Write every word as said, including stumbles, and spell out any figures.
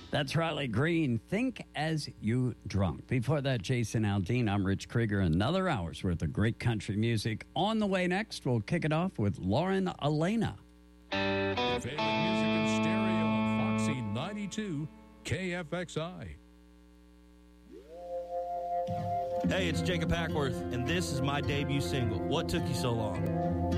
That's Riley Green. Think as you drunk. Before that, Jason Aldean. I'm Rich Krieger. Another hour's worth of great country music. On the way next, we'll kick it off with Lauren Elena. Your favorite music in stereo on Foxy ninety-two K F X I. Hey, it's Jacob Hackworth, and this is my debut single, What Took You So Long?